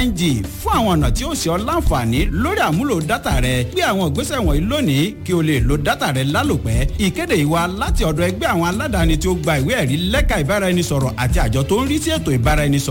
ng fún àwọn ọ̀nà tí ó ṣe ọ́ láǹfààní lórí àmúlò dátà rẹ. Gbé àwọn ìgbésẹ̀ wọ̀nyí lónìí kí o lè lo dátà rẹ lálòpẹ́. Ìkéde yìí wá láti ọ̀dọ̀ ẹgbẹ́ àwọn aládàáni tí ó gba ìwé ẹ̀rí lẹ́ka ìbáraẹnisọ̀rọ̀ àti àjọ tó ń rí sí ètò ìbáraẹnisọ̀rọ̀